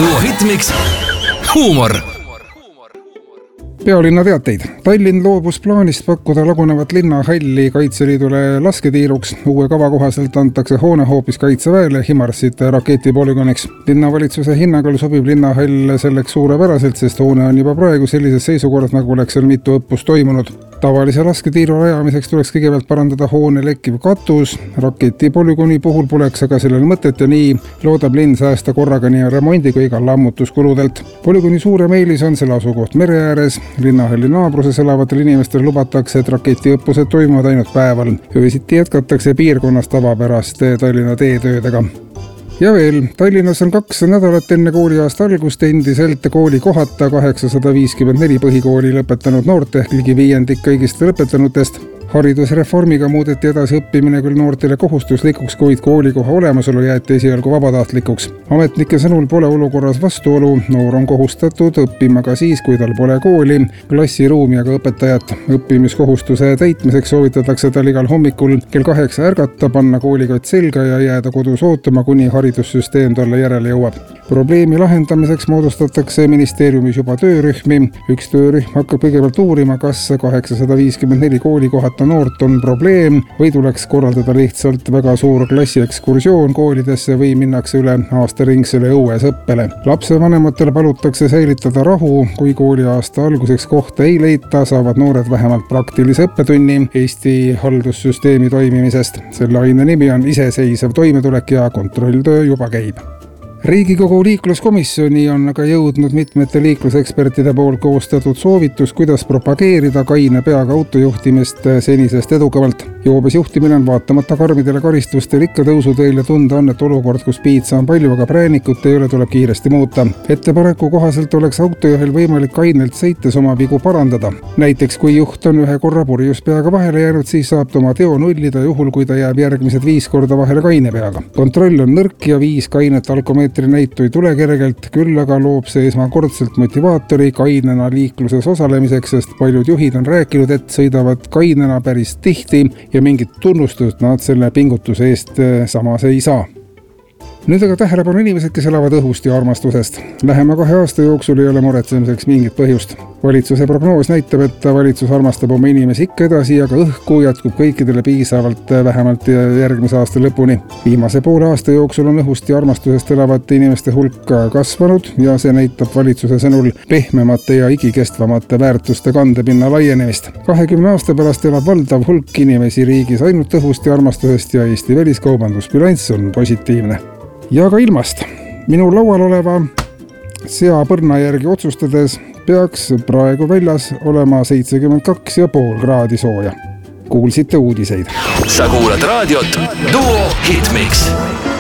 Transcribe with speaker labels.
Speaker 1: Duo Hitmix huumor.
Speaker 2: Pealinna teateid. Tallinn loobus plaanist pakkuda lagunevat linnahalli Kaitseliidule lasketiiruks. Uue kava kohaselt antakse hoone hoopis Kaitseväele Himarsite raketipolügooniks. Linnavalitsuse hinnangal sobib linnahall selleks suurepäraselt, sest hoone on juba praegu sellises seisukorras, nagu oleks seal mitu õppust toimunud. Tavalise lasketiiru rajamiseks tuleks kõigepealt parandada hoone lekkiv katus. Raketipolügooni puhul poleks aga sellel mõtet ja nii loodab linn säästa korraga nii remondi kui ka lammutuskuludelt. Polügooni suurem eelis on selle asukoht mere ääres. Linnahalli naabruses elavatel inimestel lubatakse, et raketiõppused toimuvad ainult päeval. Öösiti jätkatakse piirkonnas tavapäraste Tallinna teetöödega. Ja veel, Tallinnas on 2 nädalat enne kooliaasta algust endiselt kooli kohata 854 põhikooli lõpetanud noort ehk ligi 1/5 kõigist lõpetanutest. Haridusreformiga muudeti edasi õppimine küll noortele kohustuslikuks, kuid koolikoha olemasolu jäeti esialgu vabatahtlikuks. Ametnike sõnul pole olukorras vastuolu, noor on kohustatud õppima ka siis, kui tal pole kooli, klassiruumi ja ka õpetajat. Õppimiskohustuse täitmiseks soovitatakse tal igal hommikul kell 8 ärgata, panna koolikott selga ja jääda kodus ootama, kuni haridussüsteem talle järele jõuab. Probleemi lahendamiseks moodustatakse ministeeriumis juba töörühmi. Üks töörühm hakkab kõigepealt uurima, kas 854 koolikohata noort on probleem või tuleks korraldada lihtsalt väga suur klassiekskursioon koolidesse või minnakse üle aastaringsele õuesõppele. Lapsevanematel palutakse säilitada rahu, kui kooliaasta alguseks kohta ei leita, saavad noored vähemalt praktilise õppetunni Eesti haldussüsteemi toimimisest. Selle aine nimi on iseseisev toimetulek ja kontrolltöö juba käib. Riigikogu liikluskomisjoni on aga jõudnud mitmete liiklusekspertide poolt koostatud soovitus, kuidas propageerida kaine peaga autojuhtimist senisest edukamalt. Joobes juhtimine on vaatamata karmidele karistustele ikka tõusuteel ja tunda on, et olukord, kus piitsa on palju, aga präänikut ei ole, tuleb kiiresti muuta. Ettepaneku kohaselt oleks autojuhil võimalik kainelt sõites oma vigu parandada. Näiteks kui juht on ühe korra purjus peaga vahele jäänud, siis saab ta oma teo nullida juhul, kui ta jääb järgmised 5 korda vahele kaine peaga. Kontroll on nõrk ja 5 kainet alkomeetri näitu ei tule kergelt, küll aga loob see esmakordselt motivaatori kainena liikluses osalemiseks, sest paljud juhid on rääkinud, et sõidavad kainena päris tihti ja mingit tunnustust nad selle pingutuse eest samas ei saa. Nüüd aga tähelepanu inimesed, kes elavad õhust ja armastusest. Lähema 2 aasta jooksul ei ole muretsemiseks mingit põhjust. Valitsuse prognoos näitab, et valitsus armastab oma inimesi ikka edasi, aga õhku jätkub kõikidele piisavalt vähemalt järgmise aasta lõpuni. Viimase poole aasta jooksul on õhust ja armastusest elavate inimeste hulk kasvanud ja see näitab valitsuse sõnul pehmemate ja igikestvamate väärtuste kandepinna laienemist. 20 aasta pärast elab valdav hulk inimesi riigis ainult õhust ja armastusest ja Eesti väliskaubandusbilanss on positiivne. Ja ka ilmast. Minu laual oleva seapõrna järgi otsustades peaks praegu väljas olema 72,5 kraadi sooja. Kuulsite uudiseid.
Speaker 1: Sa kuulad raadiot Duo Hitmix.